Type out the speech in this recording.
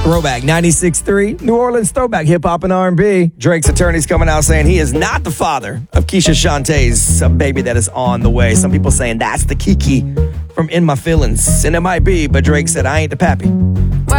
Throwback 96.3, New Orleans throwback hip hop and R&B. Drake's attorney's coming out saying he is not the father of Keisha Shantae's baby that is on the way. Some people saying that's the Kiki from In My Feelings. And it might be, but Drake said, I ain't the pappy.